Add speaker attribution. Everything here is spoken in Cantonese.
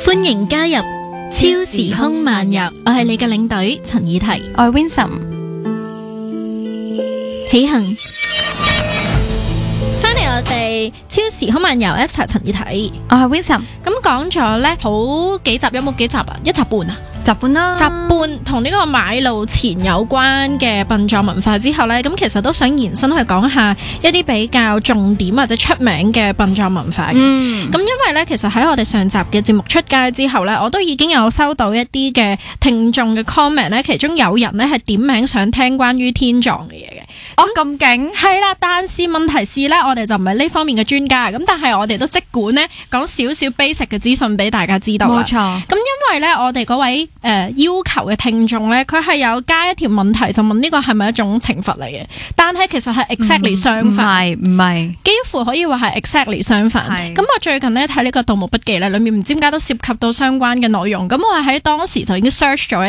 Speaker 1: 歡迎加入超時空漫遊，我係你嘅領隊陳以提，
Speaker 2: 我係 Winsome。
Speaker 1: 起行，翻嚟我哋超時空漫遊 Esther 陳以提，
Speaker 2: 我係 Winsome。
Speaker 1: 咁講咗呢好幾集，有冇幾集啊？一集半啊？
Speaker 2: 集半啦，
Speaker 1: 集半同呢個買路錢有關嘅殯葬文化之後呢，咁其實都想延伸去講下一啲比較重點或者出名嘅殯葬文化嘅。咁因為呢，其實喺我哋上集嘅節目出街之後呢，我都已經有收到一啲嘅聽眾嘅 comment 呢，其中有人呢係點名想聽關於天葬嘅嘢嘅。
Speaker 2: 咁勁
Speaker 1: 係啦，但是問題是呢，我哋就唔係呢方面嘅專家，咁但係我哋都即管呢講少少 basic 嘅資訊俾大家知道啦。
Speaker 2: 冇錯。
Speaker 1: 咁因為呢，我哋嗰位要求嘅聽眾呢，佢係有加一條問題，就問呢個係咪一種懲罰嚟嘅？但係其實係 exactly 相反，
Speaker 2: 唔係，
Speaker 1: 幾乎可以話係 exactly 相反。咁我最近呢睇呢個盜墓筆記呢，裏面唔知點解都涉及到相關嘅內容。咁我係喺當時就已經 search 咗